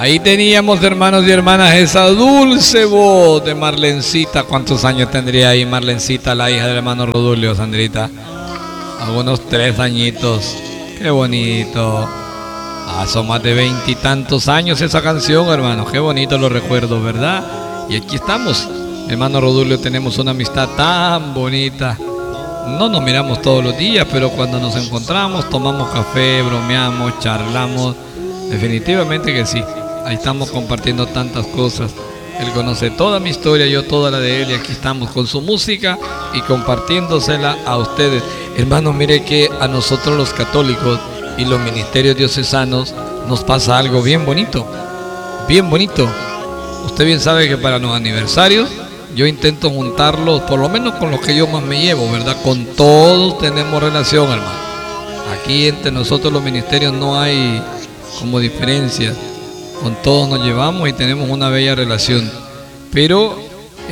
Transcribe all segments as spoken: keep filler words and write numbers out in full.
Ahí teníamos, hermanos y hermanas, esa dulce voz de Marlencita. ¿Cuántos años tendría ahí Marlencita, la hija del hermano Rodulio, Sandrita? Algunos tres añitos. Qué bonito. Ah, son más de veintitantos años esa canción, hermano. Qué bonito los recuerdos, ¿verdad? Y aquí estamos, hermano Rodulio, tenemos una amistad tan bonita. No nos miramos todos los días, pero cuando nos encontramos, tomamos café, bromeamos, charlamos. Definitivamente que sí. Ahí estamos compartiendo tantas cosas. Él conoce toda mi historia, yo toda la de él, y aquí estamos con su música y compartiéndosela a ustedes. Hermanos, mire que a nosotros los católicos y los ministerios diocesanos nos pasa algo bien bonito, bien bonito. Usted bien sabe que para los aniversarios yo intento juntarlos, por lo menos con los que yo más me llevo, ¿verdad? Con todos tenemos relación, hermano. Aquí entre nosotros los ministerios no hay como diferencias. Con todos nos llevamos y tenemos una bella relación. Pero,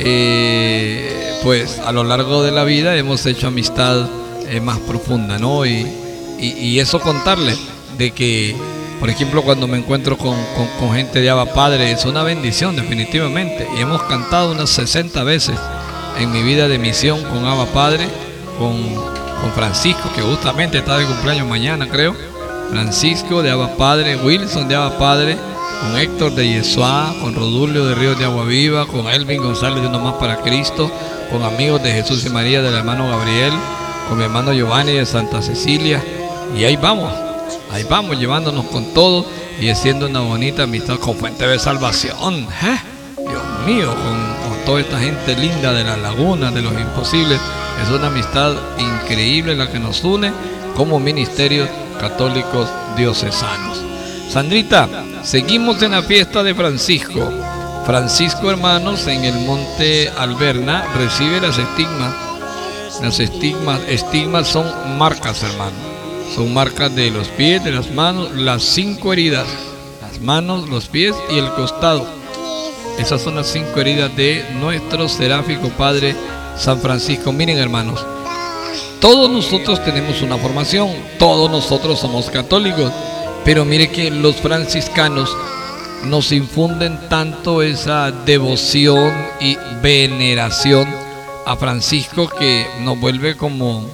eh, pues, a lo largo de la vida hemos hecho amistad eh, más profunda, ¿no? Y, y, y eso contarle de que, por ejemplo, cuando me encuentro con, con, con gente de Abba Padre, es una bendición, definitivamente. Y hemos cantado unas sesenta veces en mi vida de misión con Abba Padre, con, con Francisco, que justamente está de cumpleaños mañana, creo. Francisco de Abba Padre, Wilson de Abba Padre, con Héctor de Yesua, con Rodulio de Ríos de Agua Viva, con Elvin González de Uno Más para Cristo, con amigos de Jesús y María del hermano Gabriel, con mi hermano Giovanni de Santa Cecilia. Y ahí vamos, ahí vamos llevándonos con todos y haciendo una bonita amistad con Fuente de Salvación. ¿Eh? Dios mío, con, con toda esta gente linda de la laguna, de los imposibles. Es una amistad increíble la que nos une como ministerios católicos diocesanos. Sandrita, seguimos en la fiesta de Francisco. Francisco, hermanos, en el monte Alberna recibe las estigmas. Las estigmas, estigmas son marcas, hermano. Son marcas de los pies, de las manos, las cinco heridas. Las manos, los pies y el costado. Esas son las cinco heridas de nuestro seráfico Padre San Francisco. Miren, hermanos, todos nosotros tenemos una formación, todos nosotros somos católicos. Pero mire que los franciscanos nos infunden tanto esa devoción y veneración a Francisco que nos vuelve como,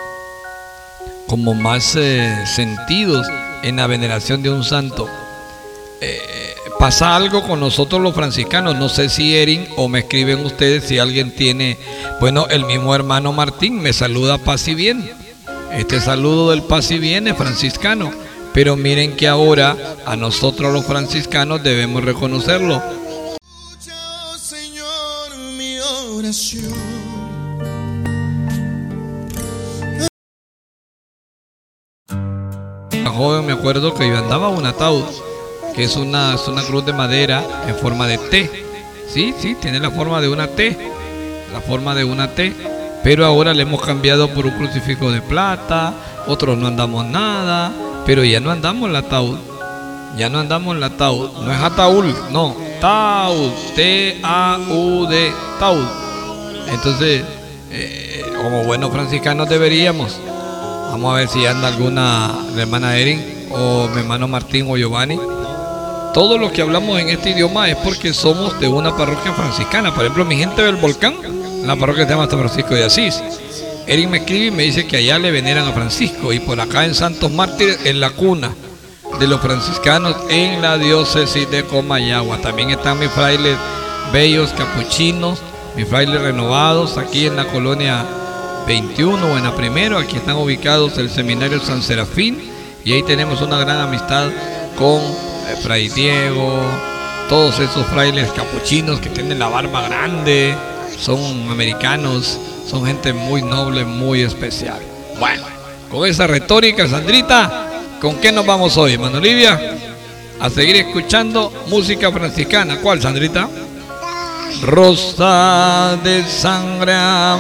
como más eh, sentidos en la veneración de un santo. Eh, pasa algo con nosotros los franciscanos, no sé si Erin o me escriben ustedes si alguien tiene, bueno, el mismo hermano Martín me saluda paz y bien. Este saludo del paz y bien es franciscano. Pero miren que ahora a nosotros los franciscanos debemos reconocerlo. Escucha, oh Señor, mi oración. Joven, me acuerdo que yo andaba un ataúd, que es una, es una cruz de madera en forma de T. Sí, sí, tiene la forma de una T, la forma de una T. Pero ahora le hemos cambiado por un crucifijo de plata, otros no andamos nada. Pero ya no andamos el ataúd, ya no andamos el ataúd, no es ataúd, no, taúd, T A U D, taúd. Entonces, eh, como buenos franciscanos deberíamos, vamos a ver si anda alguna, la hermana Erin, o mi hermano Martín o Giovanni. Todos los que hablamos en este idioma es porque somos de una parroquia franciscana. Por ejemplo, mi gente del Volcán, la parroquia se llama San Francisco de Asís. Eric me escribe y me dice que allá le veneran a Francisco, y por acá en Santos Mártires, en la cuna de los franciscanos en la diócesis de Comayagua. También están mis frailes bellos capuchinos, mis frailes renovados aquí en la colonia veintiuno o en la primero. Aquí están ubicados el seminario San Serafín, y ahí tenemos una gran amistad con eh, Fray Diego, todos esos frailes capuchinos que tienen la barba grande, son americanos. Son gente muy noble, muy especial. Bueno, con esa retórica, Sandrita, ¿con qué nos vamos hoy, hermano Olivia? A seguir escuchando música franciscana. ¿Cuál, Sandrita? Rosa de sangre han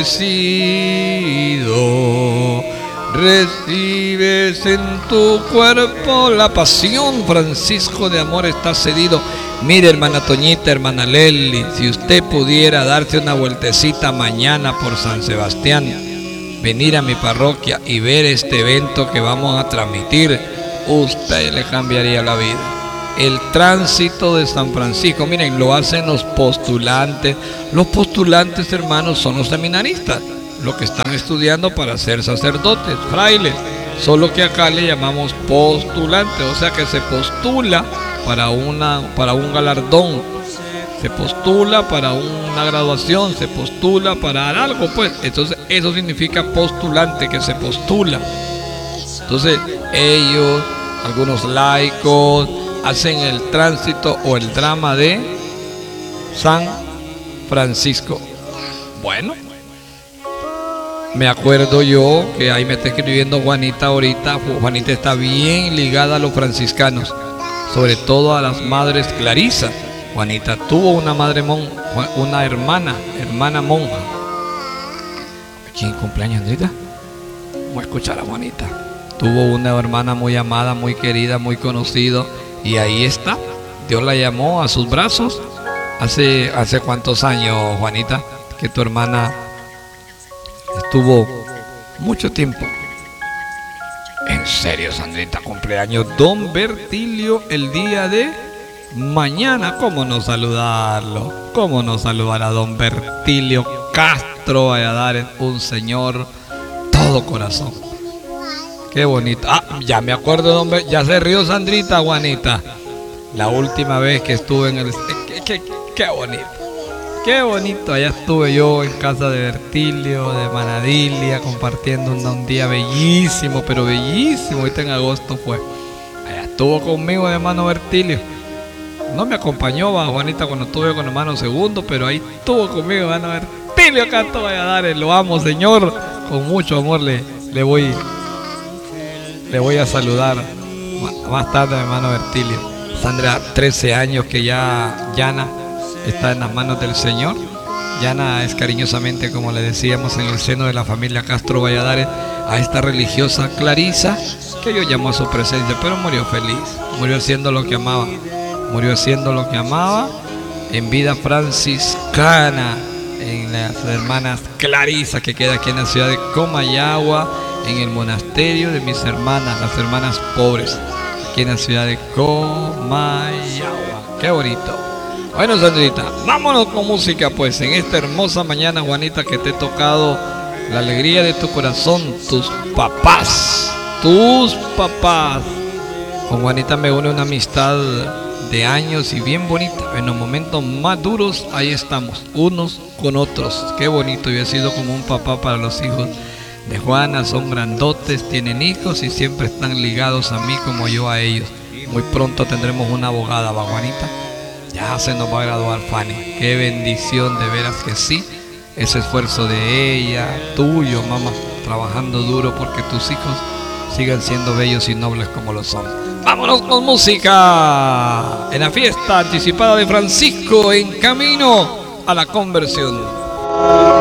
florecido, recibes en tu cuerpo la pasión. Francisco de amor está cedido. Mire, hermana Toñita, hermana Leli, si usted pudiera darse una vueltecita mañana por San Sebastián, venir a mi parroquia y ver este evento que vamos a transmitir, usted le cambiaría la vida. el tránsito de San Francisco. Miren, lo hacen los postulantes. Los postulantes, hermanos, son los seminaristas, los que están estudiando para ser sacerdotes, frailes. Solo que acá le llamamos postulante, o sea que se postula para, una, para un galardón, se postula para una graduación, se postula para algo, pues. Entonces eso significa postulante, que se postula. Entonces ellos, algunos laicos, hacen el tránsito o el drama de San Francisco. Bueno, me acuerdo yo que ahí me está escribiendo Juanita ahorita. Juanita está bien ligada a los franciscanos, sobre todo a las madres clarisas. Juanita tuvo una madre monja, una hermana, hermana monja. ¿Quién cumpleaños, Andrita? Vamos a escuchar a Juanita. Tuvo una hermana muy amada, muy querida, muy conocida, y ahí está. Dios la llamó a sus brazos. Hace, hace cuántos años, Juanita, que tu hermana estuvo mucho tiempo. En serio, Sandrita, cumpleaños Don Bertilio el día de mañana. ¿Cómo no saludarlo? ¿Cómo no saludar a Don Bertilio Castro Valladares? Un señor todo corazón. Qué bonito. Ah, ya me acuerdo, Don Ber... ya se rió Sandrita, Juanita. La última vez que estuve en el... Qué, qué, qué bonito. Qué bonito, allá estuve yo en casa de Bertilio, de Manadilia, compartiendo un, un día bellísimo, pero bellísimo. Ahorita en agosto fue. Allá estuvo conmigo, hermano Bertilio. No me acompañó, va, Juanita, cuando estuve con hermano Segundo, pero ahí estuvo conmigo, hermano Bertilio Castro Valladares. Lo amo, Señor. Con mucho amor le, le voy le voy a saludar más tarde, hermano Bertilio. Sandra, trece años que ya Yana está en las manos del Señor. Yana es cariñosamente, como le decíamos, en el seno de la familia Castro Valladares, a esta religiosa Clarisa, que yo llamo a su presencia, pero murió feliz, murió haciendo lo que amaba, murió haciendo lo que amaba, en vida franciscana, en las hermanas Clarisa, que queda aquí en la ciudad de Comayagua, en el monasterio de mis hermanas, las hermanas pobres, aquí en la ciudad de Comayagua. Qué bonito. Bueno, Sandrita, vámonos con música, pues, en esta hermosa mañana, Juanita, que te he tocado la alegría de tu corazón, tus papás, tus papás. Con Juanita me une una amistad de años y bien bonita. En los momentos más duros, ahí estamos, unos con otros. Qué bonito, yo he sido como un papá para los hijos de Juana, son grandotes, tienen hijos y siempre están ligados a mí como yo a ellos. Muy pronto tendremos una abogada, ¿va, Juanita? Ya se nos va a graduar Fanny. Qué bendición, de veras que sí. Ese esfuerzo de ella, tuyo, mamá, trabajando duro porque tus hijos sigan siendo bellos y nobles como lo son. Vámonos con música en la fiesta anticipada de Francisco, en camino a la conversión.